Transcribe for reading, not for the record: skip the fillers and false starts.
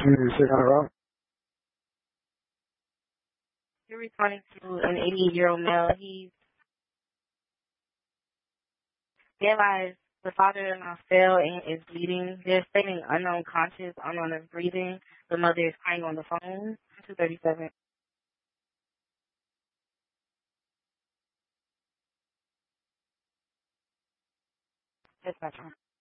You're responding to an 88-year-old male. He's realized the father-in-law fell and is bleeding. They're stating unknown conscious, unknown is breathing. The mother is crying on the phone. 237. Dispatcher.